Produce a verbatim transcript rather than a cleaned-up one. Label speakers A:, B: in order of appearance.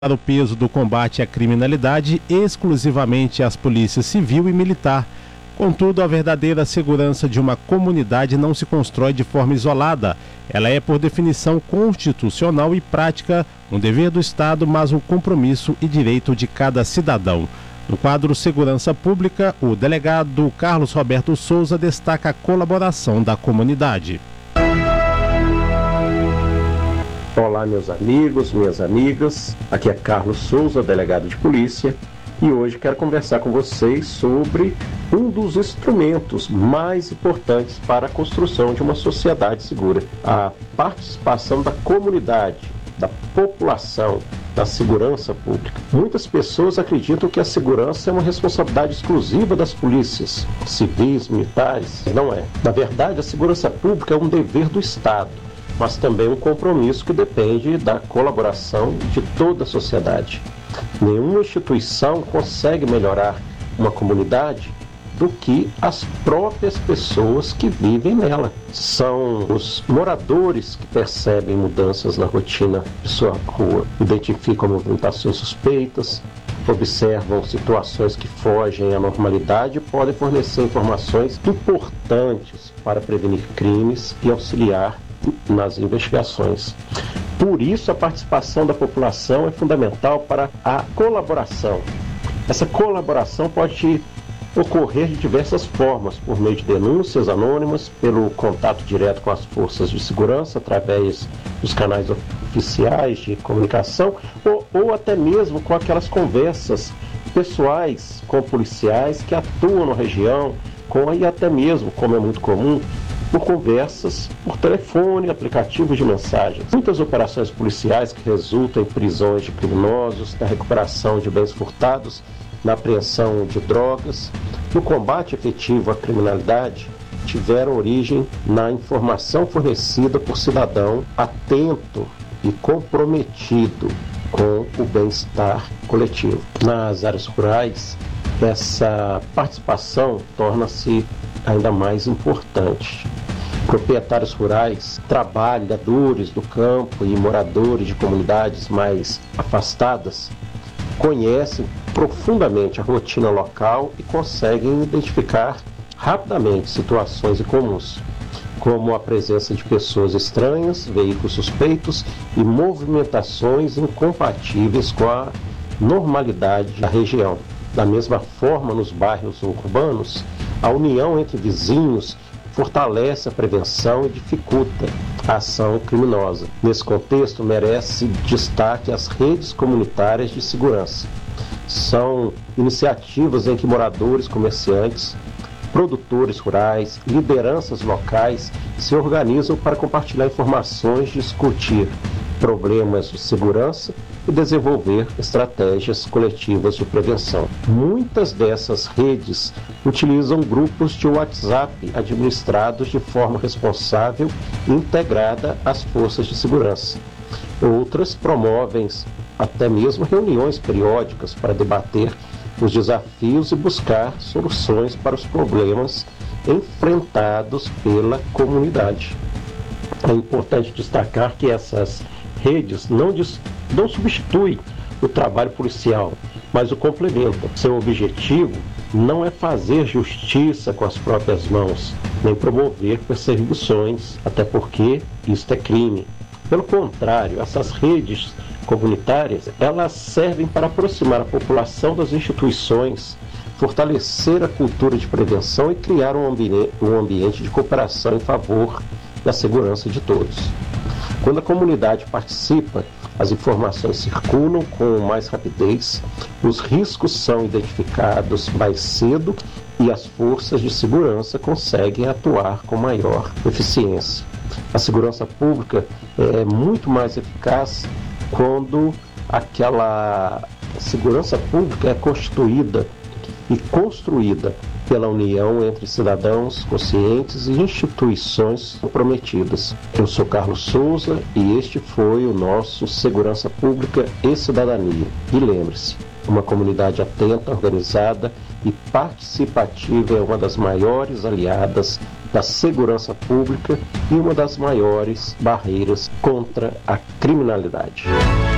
A: o peso do combate à criminalidade exclusivamente às polícias civil e militar. Contudo, a verdadeira segurança de uma comunidade não se constrói de forma isolada. Ela é, por definição constitucional e prática, um dever do Estado, mas um compromisso e direito de cada cidadão. No quadro Segurança Pública, o delegado Carlos Roberto Souza destaca a colaboração da comunidade.
B: Olá, meus amigos, minhas amigas, aqui é Carlos Souza, delegado de polícia, e hoje quero conversar com vocês sobre um dos instrumentos mais importantes para a construção de uma sociedade segura: a participação da comunidade, da população, da segurança pública. Muitas pessoas acreditam que a segurança é uma responsabilidade exclusiva das polícias civis, militares. Não é. Na verdade, a segurança pública é um dever do Estado, mas também um compromisso que depende da colaboração de toda a sociedade. Nenhuma instituição consegue melhorar uma comunidade do que as próprias pessoas que vivem nela. São os moradores que percebem mudanças na rotina de sua rua, identificam movimentações suspeitas, observam situações que fogem à normalidade e podem fornecer informações importantes para prevenir crimes e auxiliar nas investigações. Por isso, a participação da população é fundamental para a colaboração. Essa colaboração pode ocorrer de diversas formas, por meio de denúncias anônimas, pelo contato direto com as forças de segurança, através dos canais oficiais de comunicação, ou, ou até mesmo com aquelas conversas pessoais com policiais que atuam na região, com, e até mesmo, como é muito comum, por conversas por telefone, aplicativos de mensagens. Muitas operações policiais que resultam em prisões de criminosos, na recuperação de bens furtados, na apreensão de drogas, no combate efetivo à criminalidade, tiveram origem na informação fornecida por cidadão atento e comprometido com o bem-estar coletivo. Nas áreas rurais, essa participação torna-se ainda mais importante. Proprietários rurais, trabalhadores do campo e moradores de comunidades mais afastadas conhecem profundamente a rotina local e conseguem identificar rapidamente situações incomuns, como a presença de pessoas estranhas, veículos suspeitos e movimentações incompatíveis com a normalidade da região. Da mesma forma, nos bairros urbanos, a união entre vizinhos fortalece a prevenção e dificulta a ação criminosa. Nesse contexto, merece destaque as redes comunitárias de segurança. São iniciativas em que moradores, comerciantes, produtores rurais, lideranças locais se organizam para compartilhar informações, discutir problemas de segurança e desenvolver estratégias coletivas de prevenção. Muitas dessas redes utilizam grupos de WhatsApp administrados de forma responsável e integrada às forças de segurança. Outras promovem até mesmo reuniões periódicas para debater os desafios e buscar soluções para os problemas enfrentados pela comunidade. É importante destacar que essas redes não, dis, não substituem o trabalho policial, mas o complementam. Seu objetivo não é fazer justiça com as próprias mãos, nem promover perseguições, até porque isso é crime. Pelo contrário, essas redes comunitárias, elas servem para aproximar a população das instituições, fortalecer a cultura de prevenção e criar um ambiente, um ambiente de cooperação em favor da segurança de todos. Quando a comunidade participa, as informações circulam com mais rapidez, os riscos são identificados mais cedo e as forças de segurança conseguem atuar com maior eficiência. A segurança pública é muito mais eficaz quando aquela segurança pública é constituída e construída pela união entre cidadãos conscientes e instituições comprometidas. Eu sou Carlos Souza e este foi o nosso Segurança Pública e Cidadania. E lembre-se, uma comunidade atenta, organizada e participativa é uma das maiores aliadas da segurança pública e uma das maiores barreiras contra a criminalidade.